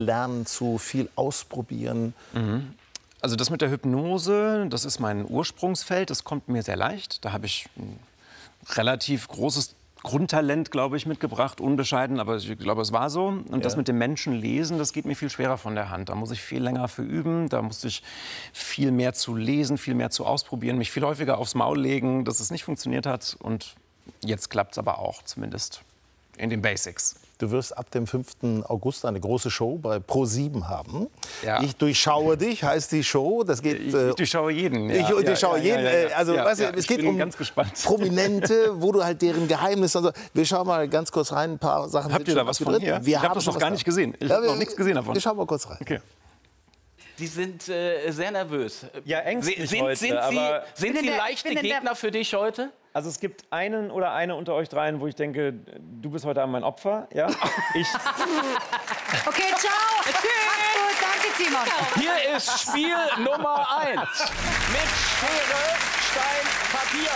lernen zu, viel ausprobieren? Also das mit der Hypnose, das ist mein Ursprungsfeld, das kommt mir sehr leicht. Da habe ich ein relativ großes Grundtalent, glaube ich, mitgebracht, unbescheiden, aber ich glaube, es war so. Und das mit dem Menschen lesen, das geht mir viel schwerer von der Hand. Da muss ich viel länger für üben, da musste ich viel mehr zu lesen, viel mehr zu ausprobieren, mich viel häufiger aufs Maul legen, dass es nicht funktioniert hat. Und jetzt klappt es aber auch, zumindest in den Basics. Du wirst ab dem 5. August eine große Show bei Pro7 haben. Ja. Ich durchschaue dich, heißt die Show. Das geht, Ich durchschaue jeden. Ich durchschaue jeden. Also, weißt du, es geht um ganz gespannt. Prominente, wo du halt deren Geheimnisse... Also, wir schauen mal ganz kurz rein, ein paar Sachen. Habt ihr da was von hier? Ich habe das noch gar nicht gesehen. Ich habe noch nichts gesehen davon. Wir schauen mal kurz rein. Okay. Sie sind sehr nervös. Ja, ängstlich sind heute, Sie leichte bin Gegner für dich heute? Also es gibt einen oder eine unter euch dreien, wo ich denke, du bist heute Abend mein Opfer. Ja? Ich Okay, ciao. Mach's gut, danke, Simon. Hier ist Spiel Nummer 1 mit Schere, Stein, Papier.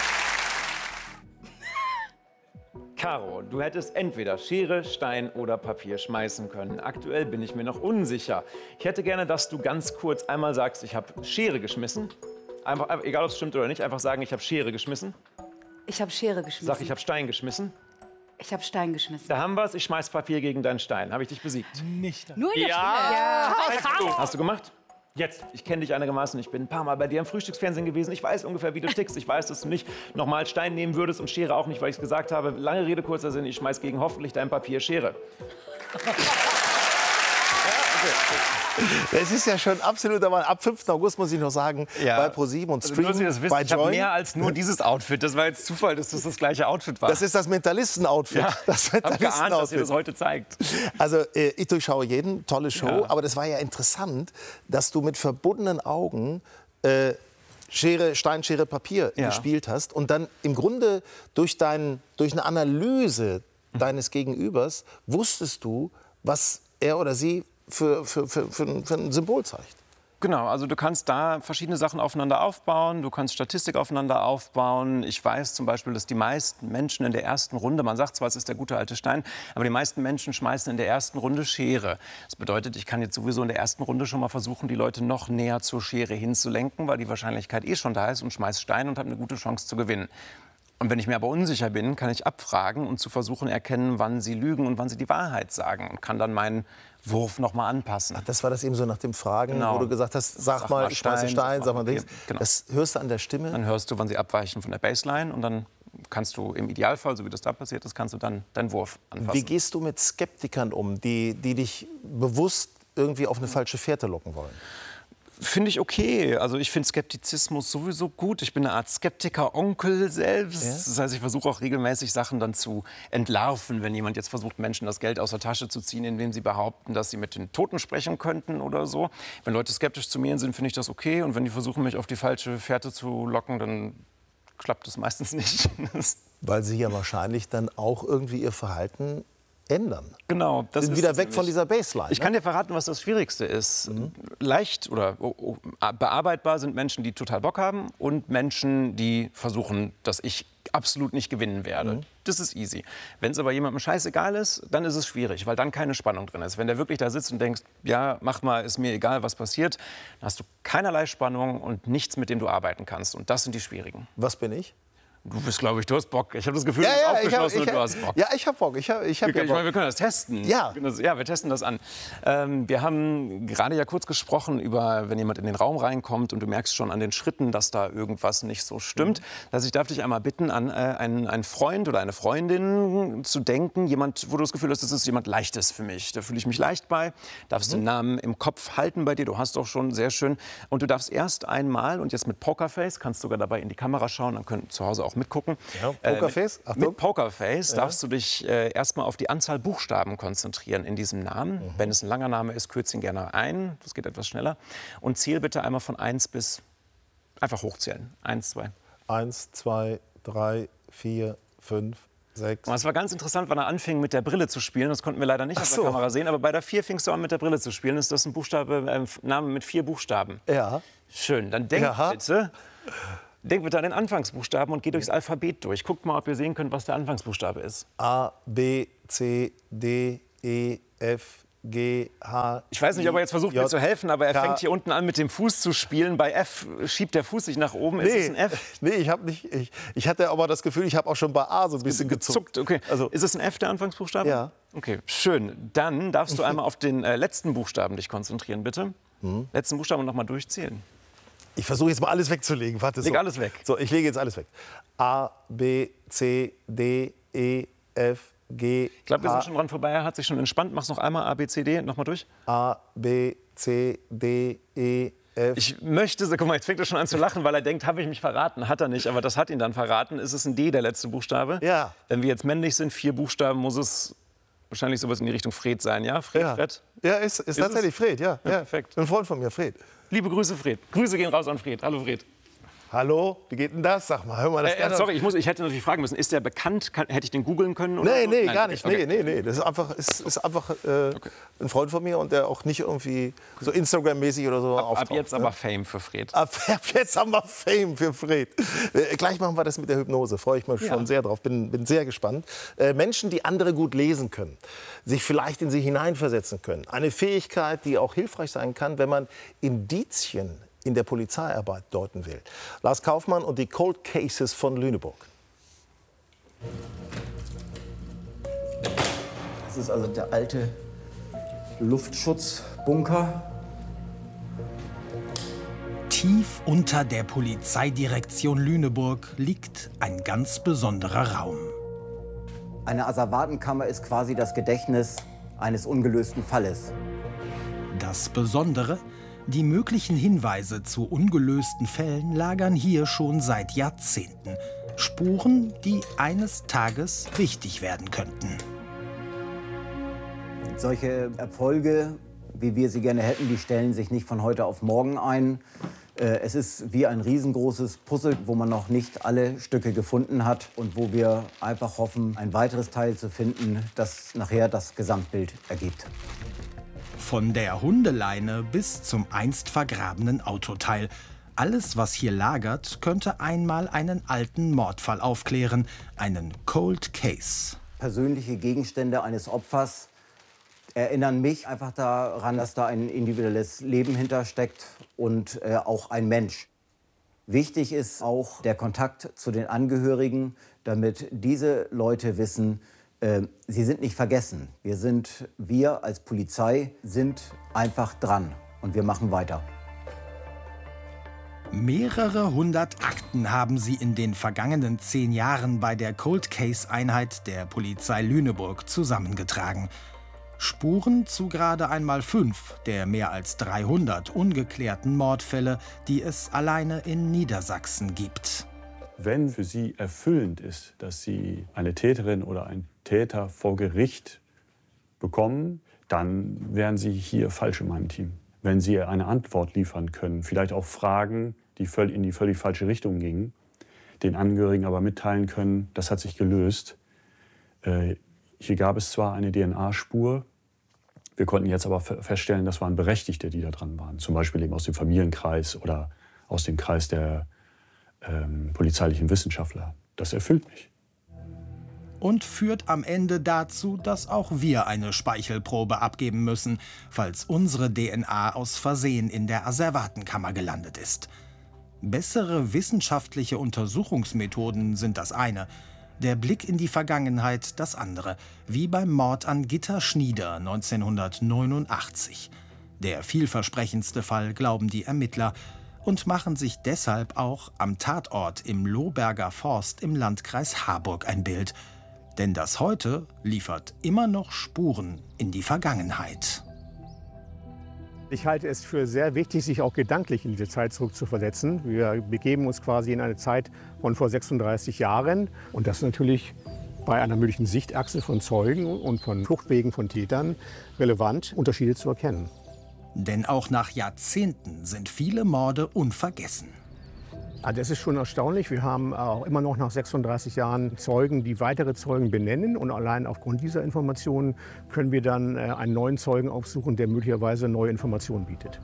Caro, du hättest entweder Schere, Stein oder Papier schmeißen können. Aktuell bin ich mir noch unsicher. Ich hätte gerne, dass du ganz kurz einmal sagst, ich habe Schere geschmissen. Einfach, egal ob es stimmt oder nicht, einfach sagen, ich habe Schere geschmissen. Ich habe Schere geschmissen. Sag, ich habe Stein geschmissen. Ich habe Stein geschmissen. Da haben wir es, ich schmeiß Papier gegen deinen Stein. Habe ich dich besiegt? Nur in der Ja. Hast du gemacht? Jetzt, ich kenne dich einigermaßen, ich bin ein paar Mal bei dir im Frühstücksfernsehen gewesen. Ich weiß ungefähr, wie du tickst. Ich weiß, dass du nicht nochmal Stein nehmen würdest und Schere auch nicht, weil ich es gesagt habe. Lange Rede, kurzer Sinn, ich schmeiß gegen hoffentlich dein Papier Schere. Es ist ja schon absolut, aber ab 5. August muss ich noch sagen, bei Pro7 und Stream, bei ich habe Join. mehr als nur dieses Outfit. Das war jetzt Zufall, dass das gleiche Outfit war. Das ist das Mentalisten-Outfit. ja, Das hab geahnt, dass ihr das Mentalisten-Outfit. heute zeigt. Also ich durchschaue jeden, tolle Show. Ja. Aber das war ja interessant, dass du mit verbundenen Augen Schere, Stein, Schere, Papier gespielt hast. Und dann im Grunde durch eine Analyse deines Gegenübers wusstest du, was er oder sie für ein Symbol zeigt. Genau, also du kannst da verschiedene Sachen aufeinander aufbauen, du kannst Statistik aufeinander aufbauen. Ich weiß zum Beispiel, dass die meisten Menschen in der ersten Runde, man sagt zwar, es ist der gute alte Stein, aber die meisten Menschen schmeißen in der ersten Runde Schere. Das bedeutet, ich kann jetzt sowieso in der ersten Runde schon mal versuchen, die Leute noch näher zur Schere hinzulenken, weil die Wahrscheinlichkeit eh schon da ist und schmeiß Stein und habe eine gute Chance zu gewinnen. Und wenn ich mir aber unsicher bin, kann ich abfragen und zu versuchen erkennen, wann sie lügen und wann sie die Wahrheit sagen und kann dann meinen Wurf noch mal anpassen. Ach, das war das eben so nach dem Fragen, Genau. wo du gesagt hast, sag mal, ich schmeiße Stein, sag mal Dings. Genau. Das hörst du an der Stimme? Dann hörst du, wann sie abweichen von der Baseline und dann kannst du im Idealfall, so wie das da passiert ist, kannst du dann deinen Wurf anpassen. Wie gehst du mit Skeptikern um, die dich bewusst irgendwie auf eine falsche Fährte locken wollen? Finde ich okay. Also ich finde Skeptizismus sowieso gut. Ich bin eine Art Skeptiker-Onkel selbst. Ja? Das heißt, ich versuche auch regelmäßig Sachen dann zu entlarven, wenn jemand jetzt versucht, Menschen das Geld aus der Tasche zu ziehen, indem sie behaupten, dass sie mit den Toten sprechen könnten oder so. Wenn Leute skeptisch zu mir sind, finde ich das okay. Und wenn die versuchen, mich auf die falsche Fährte zu locken, dann klappt das meistens nicht. Weil sie ja wahrscheinlich dann auch irgendwie ihr Verhalten ändern. Genau. Das Sind ist wieder es weg von nämlich. dieser Baseline. Ich kann dir verraten, was das Schwierigste ist. Leicht oder bearbeitbar sind Menschen, die total Bock haben und Menschen, die versuchen, dass ich absolut nicht gewinnen werde. Das ist easy. Wenn es aber jemandem scheißegal ist, dann ist es schwierig, weil dann keine Spannung drin ist. Wenn der wirklich da sitzt und denkst, ja, mach mal, ist mir egal, was passiert, dann hast du keinerlei Spannung und nichts, mit dem du arbeiten kannst. Und das sind die schwierigen. Was bin ich? Du bist, glaube ich, du hast Bock. Ich habe das Gefühl, du bist aufgeschlossen und du hast Bock. Ja, ich habe Bock. Ich meine, wir können das testen. Ja. Ja, wir testen das an. Wir haben gerade ja kurz gesprochen über, wenn jemand in den Raum reinkommt und du merkst schon an den Schritten, dass da irgendwas nicht so stimmt. Also ich darf dich einmal bitten, an einen Freund oder eine Freundin zu denken. Jemand, wo du das Gefühl hast, das ist jemand Leichtes für mich. Da fühle ich mich leicht bei. Darfst den Namen im Kopf halten bei dir. Du hast doch schon, sehr schön. Und du darfst erst einmal, und jetzt mit Pokerface, kannst sogar dabei in die Kamera schauen, dann können zu Hause auch mitgucken. Ja, Pokerface, Achtung. Mit Pokerface darfst du dich erstmal auf die Anzahl Buchstaben konzentrieren in diesem Namen. Wenn es ein langer Name ist, kürz ihn gerne ein. Das geht etwas schneller. Und zähl bitte einmal von 1 bis, einfach hochzählen. 1, 2. 1, 2, 3, 4, 5, 6. Und es war ganz interessant, wann er anfing, mit der Brille zu spielen. Das konnten wir leider nicht auf der Kamera sehen. Aber bei der 4 fingst du an, mit der Brille zu spielen. Ist das ein Name mit 4 Buchstaben? Ja. Schön, dann denk bitte. Denk bitte an den Anfangsbuchstaben und geh durchs Alphabet durch. Guckt mal, ob ihr sehen könnt, was der Anfangsbuchstabe ist. A, B, C, D, E, F, G-H. Ich weiß nicht, ob er jetzt versucht, mir zu helfen, aber er fängt hier unten an, mit dem Fuß zu spielen. Bei F schiebt der Fuß sich nach oben. Ist es ein F? Nee, ich habe nicht. Ich hatte aber das Gefühl, ich habe auch schon bei A so ein bisschen gezuckt. Okay. Also, ist es ein F, der Anfangsbuchstabe? Ja. Okay, schön. Dann darfst du einmal auf den letzten Buchstaben dich konzentrieren, bitte. Letzten Buchstaben noch mal durchzählen. Ich versuche jetzt mal alles wegzulegen. Warte, Leg alles weg. So, ich lege jetzt alles weg. A, B, C, D, E, F, G, Ich glaube, wir sind schon dran vorbei. Er hat sich schon entspannt. Mach's noch einmal. A, B, C, D. Noch mal durch. A, B, C, D, E, F. Ich möchte, guck mal, jetzt fängt er schon an zu lachen, weil er denkt, habe ich mich verraten. Hat er nicht, aber das hat ihn dann verraten. Es ist ein D, der letzte Buchstabe. Ja. Wenn wir jetzt männlich sind, 4 Buchstaben, muss es wahrscheinlich sowas in die Richtung Fred sein, ja? Fred, Ja, Fred? ja ist tatsächlich Fred, ja. Perfekt. Ein Freund von mir, Fred. Liebe Grüße, Fred. Grüße gehen raus an Fred. Hallo, Fred. Hallo, wie geht denn das? Sag mal, hör mal das gerne. Sorry, ich hätte natürlich fragen müssen, ist der bekannt? Hätte ich den googeln können? Oder Nee, so? nee, Nein, gar nicht. okay. Nee. Das ist einfach ein Freund von mir und der auch nicht irgendwie so Instagram-mäßig oder so auftaucht. Ab jetzt aber Fame für Fred. Ab jetzt haben wir Fame für Fred. Gleich machen wir das mit der Hypnose. Freue ich mich schon sehr drauf. Bin sehr gespannt. Menschen, die andere gut lesen können, sich vielleicht in sie hineinversetzen können. Eine Fähigkeit, die auch hilfreich sein kann, wenn man Indizien in der Polizeiarbeit deuten will. Lars Kaufmann und die Cold Cases von Lüneburg. Das ist also der alte Luftschutzbunker. Tief unter der Polizeidirektion Lüneburg liegt ein ganz besonderer Raum. Eine Asservatenkammer ist quasi das Gedächtnis eines ungelösten Falles. Das Besondere: Die möglichen Hinweise zu ungelösten Fällen lagern hier schon seit Jahrzehnten. Spuren, die eines Tages wichtig werden könnten. Solche Erfolge, wie wir sie gerne hätten, die stellen sich nicht von heute auf morgen ein. Es ist wie ein riesengroßes Puzzle, wo man noch nicht alle Stücke gefunden hat und wo wir einfach hoffen, ein weiteres Teil zu finden, das nachher das Gesamtbild ergibt. Von der Hundeleine bis zum einst vergrabenen Autoteil. Alles, was hier lagert, könnte einmal einen alten Mordfall aufklären. Einen Cold Case. Persönliche Gegenstände eines Opfers erinnern mich einfach daran, dass da ein individuelles Leben hintersteckt und auch ein Mensch. Wichtig ist auch der Kontakt zu den Angehörigen, damit diese Leute wissen, sie sind nicht vergessen. Wir als Polizei sind einfach dran und wir machen weiter. Mehrere hundert Akten haben sie in den vergangenen 10 Jahren bei der Cold Case Einheit der Polizei Lüneburg zusammengetragen. Spuren zu gerade einmal 5 der mehr als 300 ungeklärten Mordfälle, die es alleine in Niedersachsen gibt. Wenn für Sie erfüllend ist, dass Sie eine Täterin oder einen Täter vor Gericht bekommen, dann wären Sie hier falsch in meinem Team. Wenn Sie eine Antwort liefern können, vielleicht auch Fragen, die in die völlig falsche Richtung gingen, den Angehörigen aber mitteilen können, das hat sich gelöst. Hier gab es zwar eine DNA-Spur, wir konnten jetzt aber feststellen, das waren Berechtigte, die da dran waren. Zum Beispiel eben aus dem Familienkreis oder aus dem Kreis der polizeilichen Wissenschaftler. Das erfüllt mich. Und führt am Ende dazu, dass auch wir eine Speichelprobe abgeben müssen, falls unsere DNA aus Versehen in der Asservatenkammer gelandet ist. Bessere wissenschaftliche Untersuchungsmethoden sind das eine, der Blick in die Vergangenheit das andere, wie beim Mord an Gitta Schnieder 1989. Der vielversprechendste Fall, glauben die Ermittler, und machen sich deshalb auch am Tatort im Lohberger Forst im Landkreis Harburg ein Bild. Denn das Heute liefert immer noch Spuren in die Vergangenheit. Ich halte es für sehr wichtig, sich auch gedanklich in diese Zeit zurückzuversetzen. Wir begeben uns quasi in eine Zeit von vor 36 Jahren. Und das ist natürlich bei einer möglichen Sichtachse von Zeugen und von Fluchtwegen von Tätern relevant, Unterschiede zu erkennen. Denn auch nach Jahrzehnten sind viele Morde unvergessen. Also das ist schon erstaunlich. Wir haben auch immer noch nach 36 Jahren Zeugen, die weitere Zeugen benennen. Und allein aufgrund dieser Informationen können wir dann einen neuen Zeugen aufsuchen, der möglicherweise neue Informationen bietet.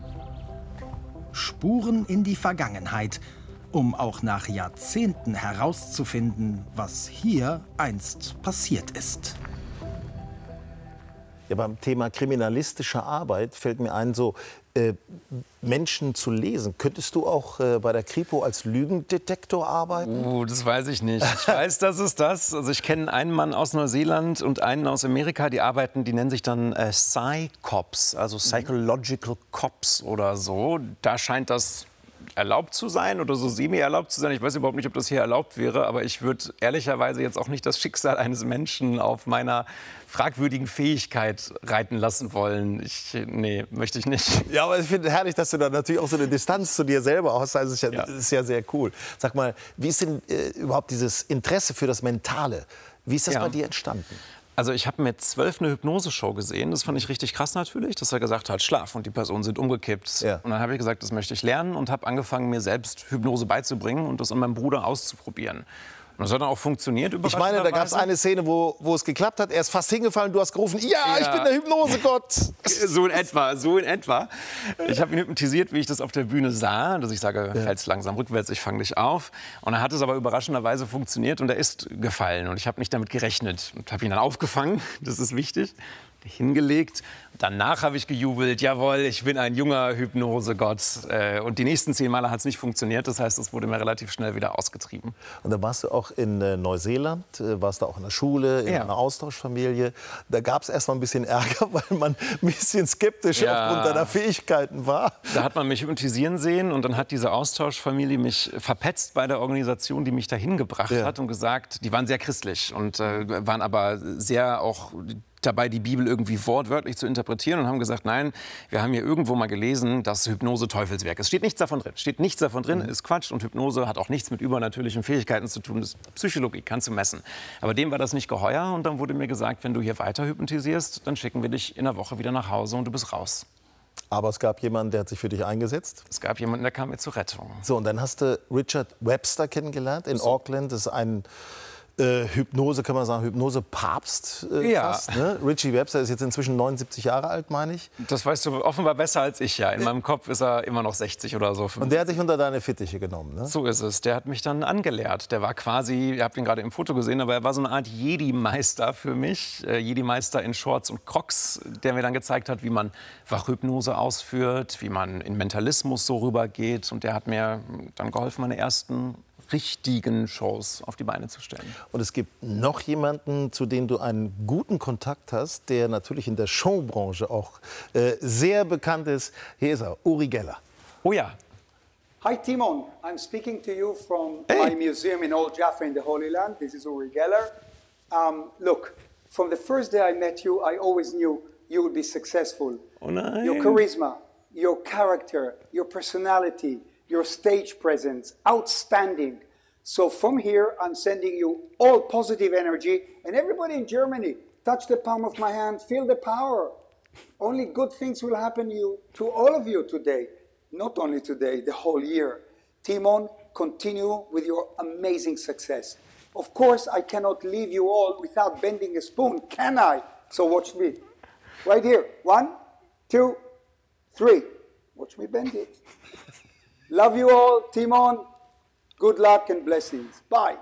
Spuren in die Vergangenheit, um auch nach Jahrzehnten herauszufinden, was hier einst passiert ist. Ja, beim Thema kriminalistische Arbeit fällt mir ein, so Menschen zu lesen. Könntest du auch bei der Kripo als Lügendetektor arbeiten? Das weiß ich nicht. Ich weiß, dass es das. Also ich kenne einen Mann aus Neuseeland und einen aus Amerika, die arbeiten, die nennen sich dann Psy-Cops, also Psychological Cops oder so. Da scheint das erlaubt zu sein oder so semi-erlaubt zu sein. Ich weiß überhaupt nicht, ob das hier erlaubt wäre, aber ich würde ehrlicherweise jetzt auch nicht das Schicksal eines Menschen auf meiner fragwürdigen Fähigkeit reiten lassen wollen. Nee, möchte ich nicht. Ja, aber ich finde herrlich, dass du da natürlich auch so eine Distanz zu dir selber hast. Also das ist ja sehr cool. Sag mal, wie ist denn überhaupt dieses Interesse für das Mentale? Wie ist das bei dir entstanden? Also ich habe mit 12 eine Hypnose-Show gesehen. Das fand ich richtig krass natürlich, dass er gesagt hat, schlaf und die Personen sind umgekippt. Ja. Und dann habe ich gesagt, das möchte ich lernen und habe angefangen, mir selbst Hypnose beizubringen und das an meinem Bruder auszuprobieren. Und das hat dann auch funktioniert. Ich meine, da gab es eine Szene, wo es geklappt hat. Er ist fast hingefallen, du hast gerufen, ja, ich bin der Hypnosegott. So in etwa, so in etwa. Ich habe ihn hypnotisiert, wie ich das auf der Bühne sah. Dass ich sage, fällst langsam rückwärts, ich fange dich auf. Und dann hat es aber überraschenderweise funktioniert und er ist gefallen. Und ich habe nicht damit gerechnet und habe ihn dann aufgefangen, das ist wichtig, hingelegt. Danach habe ich gejubelt, jawohl, ich bin ein junger Hypnosegott. Und die nächsten 10 Male hat es nicht funktioniert. Das heißt, es wurde mir relativ schnell wieder ausgetrieben. Und dann warst du auch in Neuseeland, warst du auch in der Schule, in einer Austauschfamilie. Da gab es erst mal ein bisschen Ärger, weil man ein bisschen skeptisch aufgrund deiner Fähigkeiten war. Da hat man mich hypnotisieren sehen und dann hat diese Austauschfamilie mich verpetzt bei der Organisation, die mich dahin gebracht hat und gesagt, die waren sehr christlich und waren aber sehr auch dabei, die Bibel irgendwie wortwörtlich zu interpretieren und haben gesagt, nein, wir haben hier irgendwo mal gelesen, dass Hypnose Teufelswerk ist. Steht nichts davon drin, ist Quatsch und Hypnose hat auch nichts mit übernatürlichen Fähigkeiten zu tun. Das ist Psychologie, kannst du messen. Aber dem war das nicht geheuer und dann wurde mir gesagt, wenn du hier weiter hypnotisierst, dann schicken wir dich in der Woche wieder nach Hause und du bist raus. Aber es gab jemanden, der hat sich für dich eingesetzt? Es gab jemanden, der kam mir zur Rettung. So, und dann hast du Richard Webster kennengelernt in Auckland. Das ist ein Hypnose, kann man sagen, Hypnose-Papst fast, ne? Richie Webster ist jetzt inzwischen 79 Jahre alt, meine ich. Das weißt du offenbar besser als ich, ja. In meinem Kopf ist er immer noch 60 oder so. 50. Und der hat dich unter deine Fittiche genommen, ne? So ist es. Der hat mich dann angelehrt. Der war quasi, ihr habt ihn gerade im Foto gesehen, aber er war so eine Art Jedi-Meister für mich. Jedi-Meister in Shorts und Crocs, der mir dann gezeigt hat, wie man Wachhypnose ausführt, wie man in Mentalismus so rübergeht. Und der hat mir dann geholfen, meine ersten richtigen Shows auf die Beine zu stellen. Und es gibt noch jemanden, zu dem du einen guten Kontakt hast, der natürlich in der Showbranche auch sehr bekannt ist. Hier ist er, Uri Geller. Oh ja. Hi Timon, I'm speaking to you from my museum in Old Jaffa in the Holy Land. This is Uri Geller. Look, from the first day I met you, I always knew you would be successful. Oh nein. Your charisma, your character, your personality, your stage presence, outstanding. So from here, I'm sending you all positive energy. And everybody in Germany, touch the palm of my hand, feel the power. Only good things will happen to all of you today. Not only today, the whole year. Timon, continue with your amazing success. Of course, I cannot leave you all without bending a spoon, can I? So watch me. Right here. 1, 2, 3. Watch me bend it. Love you all, Timon. Good luck and blessings. Bye.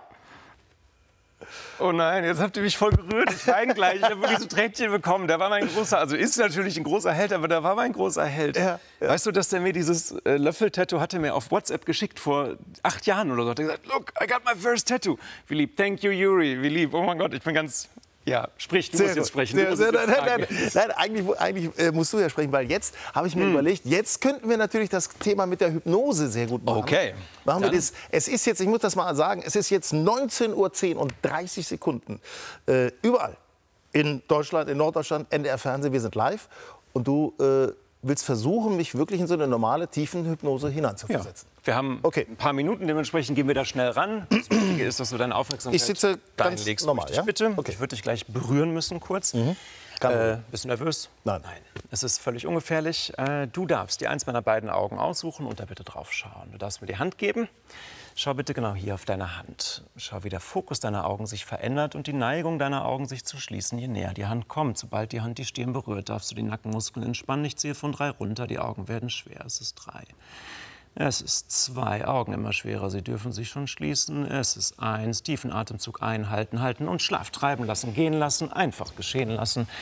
Oh nein, jetzt habt ihr mich voll gerührt. Ich weine gleich. Ich habe wirklich so Tränchen bekommen. Der war mein großer, also ist natürlich ein großer Held, aber der war mein großer Held. Ja. Weißt du, dass der mir dieses Löffel-Tattoo hatte mir auf WhatsApp geschickt vor 8 Jahren oder so. Hat er gesagt, look, I got my first tattoo. Wie lieb, thank you, Yuri. Wie lieb, oh mein Gott, ich bin ganz... Ja, sprich, du musst jetzt sprechen. Nein, eigentlich musst du ja sprechen, weil jetzt habe ich mir überlegt, jetzt könnten wir natürlich das Thema mit der Hypnose sehr gut machen. Okay. Machen wir das. Es ist jetzt, ich muss das mal sagen, es ist jetzt 19:10 Uhr und 30 Sekunden. Überall in Deutschland, in Norddeutschland, NDR Fernsehen, wir sind live. Und du willst versuchen, mich wirklich in so eine normale Tiefenhypnose hineinzuversetzen. Ja. Wir haben ein paar Minuten, dementsprechend gehen wir da schnell ran. Das Wichtige ist, dass du deine Aufmerksamkeit ganz normal, ja? bitte. Okay. Ich würde dich gleich berühren müssen kurz. Bist du nervös? Nein. Es ist völlig ungefährlich. Du darfst dir eins meiner beiden Augen aussuchen und da bitte drauf schauen. Du darfst mir die Hand geben. Schau bitte genau hier auf deine Hand. Schau, wie der Fokus deiner Augen sich verändert und die Neigung deiner Augen sich zu schließen, je näher die Hand kommt. Sobald die Hand die Stirn berührt, darfst du die Nackenmuskeln entspannen. Ich zähle von 3 runter, die Augen werden schwer. Es ist 3. Es ist 2, Augen immer schwerer, sie dürfen sich schon schließen. Es ist 1, tiefen Atemzug einhalten, halten und Schlaf treiben lassen, gehen lassen, einfach geschehen lassen.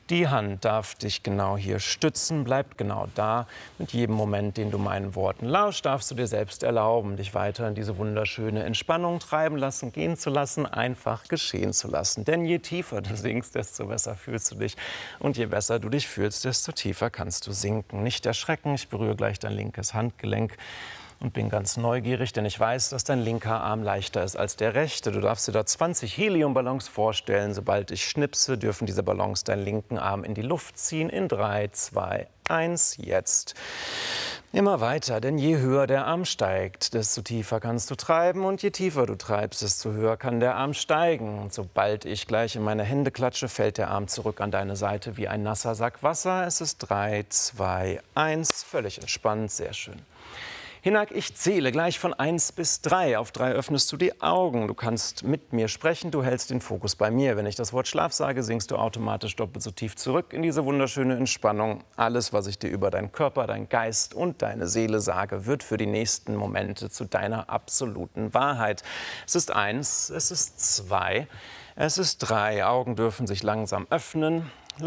Die Hand darf dich genau hier stützen, bleibt genau da. Mit jedem Moment, den du meinen Worten lauschst, darfst du dir selbst erlauben, dich weiter in diese wunderschöne Entspannung treiben lassen, gehen zu lassen, einfach geschehen zu lassen. Denn je tiefer du sinkst, desto besser fühlst du dich. Und je besser du dich fühlst, desto tiefer kannst du sinken. Nicht erschrecken, ich berühre gleich dein linkes Handgelenk. Und bin ganz neugierig, denn ich weiß, dass dein linker Arm leichter ist als der rechte. Du darfst dir da 20 Heliumballons vorstellen. Sobald ich schnipse, dürfen diese Ballons deinen linken Arm in die Luft ziehen. In 3, 2, 1, jetzt. Immer weiter, denn je höher der Arm steigt, desto tiefer kannst du treiben. Und je tiefer du treibst, desto höher kann der Arm steigen. Und sobald ich gleich in meine Hände klatsche, fällt der Arm zurück an deine Seite wie ein nasser Sack Wasser. Es ist 3, 2, 1. Völlig entspannt, sehr schön. Hinak, ich zähle gleich von 1 bis 3. Auf 3 öffnest du die Augen. Du kannst mit mir sprechen, du hältst den Fokus bei mir. Wenn ich das Wort Schlaf sage, sinkst du automatisch doppelt so tief zurück in diese wunderschöne Entspannung. Alles, was ich dir über deinen Körper, deinen Geist und deine Seele sage, wird für die nächsten Momente zu deiner absoluten Wahrheit. Es ist 1, es ist 2, es ist 3. Augen dürfen sich langsam öffnen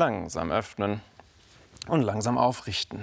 und langsam aufrichten.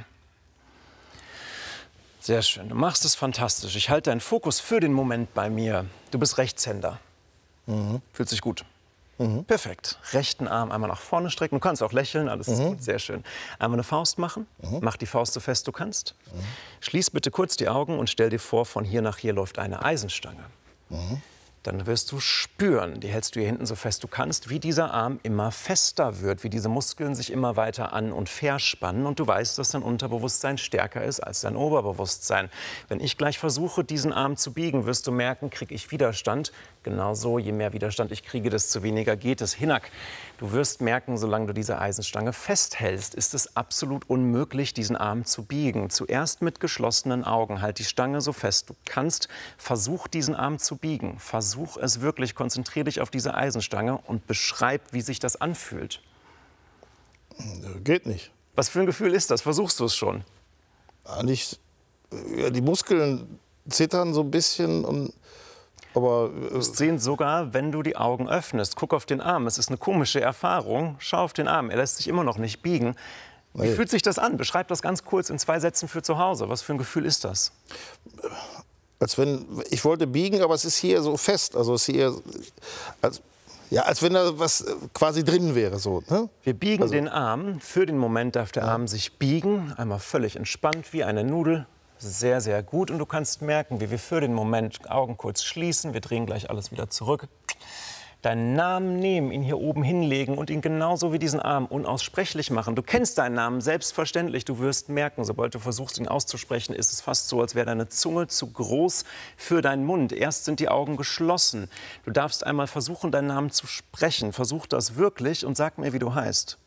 Sehr schön, du machst es fantastisch. Ich halte deinen Fokus für den Moment bei mir. Du bist Rechtshänder. Fühlt sich gut. Perfekt. Rechten Arm einmal nach vorne strecken. Du kannst auch lächeln, alles ist gut, sehr schön. Einmal eine Faust machen. Mach die Faust so fest du kannst. Schließ bitte kurz die Augen und stell dir vor, von hier nach hier läuft eine Eisenstange. Dann wirst du spüren, die hältst du hier hinten so fest du kannst, wie dieser Arm immer fester wird, wie diese Muskeln sich immer weiter an- und verspannen. Und du weißt, dass dein Unterbewusstsein stärker ist als dein Oberbewusstsein. Wenn ich gleich versuche, diesen Arm zu biegen, wirst du merken, kriege ich Widerstand. Genauso, je mehr Widerstand ich kriege, desto weniger geht es. Hinak, du wirst merken, solange du diese Eisenstange festhältst, ist es absolut unmöglich, diesen Arm zu biegen. Zuerst mit geschlossenen Augen. Halt die Stange so fest du kannst. Versuch, diesen Arm zu biegen. Versuch es wirklich. Konzentriere dich auf diese Eisenstange und beschreib, wie sich das anfühlt. Geht nicht. Was für ein Gefühl ist das? Versuchst du es schon? Eigentlich, ja, die Muskeln zittern so ein bisschen und aber du sehen sogar, wenn du die Augen öffnest. Guck auf den Arm. Es ist eine komische Erfahrung. Schau auf den Arm. Er lässt sich immer noch nicht biegen. Wie fühlt sich das an? Beschreib das ganz kurz in 2 Sätzen für zu Hause. Was für ein Gefühl ist das? Als wenn ich wollte biegen, aber es ist hier so fest. Also es ist hier, als wenn da was quasi drin wäre. So, ne? Wir biegen den Arm. Für den Moment darf der Arm sich biegen. Einmal völlig entspannt wie eine Nudel. Sehr, sehr gut. Und du kannst merken, wie wir für den Moment Augen kurz schließen. Wir drehen gleich alles wieder zurück. Deinen Namen nehmen, ihn hier oben hinlegen und ihn genauso wie diesen Arm unaussprechlich machen. Du kennst deinen Namen selbstverständlich. Du wirst merken, sobald du versuchst, ihn auszusprechen, ist es fast so, als wäre deine Zunge zu groß für deinen Mund. Erst sind die Augen geschlossen. Du darfst einmal versuchen, deinen Namen zu sprechen. Versuch das wirklich und sag mir, wie du heißt.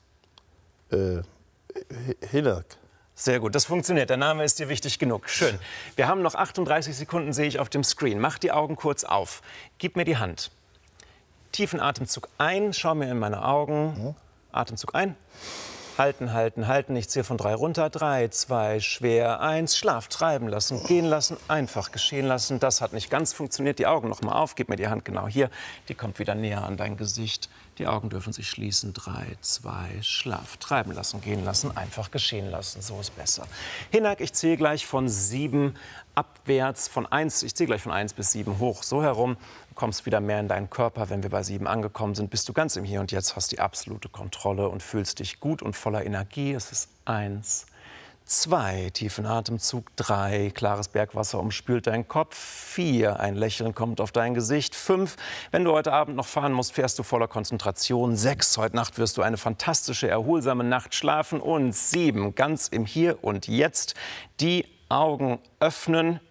Hinak. Sehr gut, das funktioniert. Der Name ist dir wichtig genug. Schön. Wir haben noch 38 Sekunden, sehe ich auf dem Screen. Mach die Augen kurz auf. Gib mir die Hand. Tiefen Atemzug ein, schau mir in meine Augen. Atemzug ein. Halten, halten, halten. Ich zähle von 3 runter. 3, 2, schwer, 1. Schlaf treiben lassen, gehen lassen, einfach geschehen lassen. Das hat nicht ganz funktioniert. Die Augen noch mal auf. Gib mir die Hand genau hier. Die kommt wieder näher an dein Gesicht. Die Augen dürfen sich schließen. 3, 2, Schlaf treiben lassen, gehen lassen, einfach geschehen lassen. So ist besser. Hinak, ich zähle gleich von 7 abwärts, von 1, ich zähle gleich von 1 bis 7 hoch, so herum. Du kommst wieder mehr in deinen Körper. Wenn wir bei 7 angekommen sind, bist du ganz im Hier und Jetzt, hast die absolute Kontrolle und fühlst dich gut und voller Energie. Es ist 1, 2, tiefen Atemzug, 3, klares Bergwasser umspült deinen Kopf, 4, ein Lächeln kommt auf dein Gesicht, 5, wenn du heute Abend noch fahren musst, fährst du voller Konzentration, 6, heute Nacht wirst du eine fantastische, erholsame Nacht schlafen und 7, ganz im Hier und Jetzt, die Augen öffnen,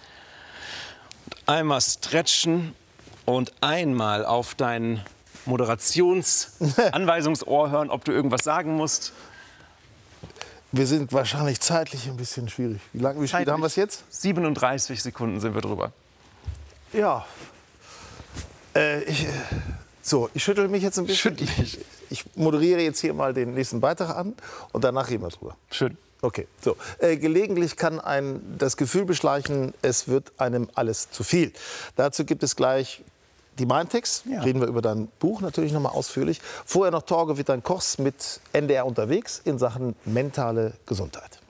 einmal stretchen und einmal auf dein Moderationsanweisungsohr hören, ob du irgendwas sagen musst. Wir sind wahrscheinlich zeitlich ein bisschen schwierig. Wie spät haben wir es jetzt? 37 Sekunden sind wir drüber. Ja. Ich schüttel mich jetzt ein bisschen. Ich moderiere jetzt hier mal den nächsten Beitrag an und danach reden wir drüber. Schön. Okay, so. Gelegentlich kann ein das Gefühl beschleichen, es wird einem alles zu viel. Dazu gibt es gleich die Mindtex, reden wir über dein Buch natürlich noch mal ausführlich. Vorher noch Torge Wittern-Kochs mit NDR unterwegs in Sachen mentale Gesundheit.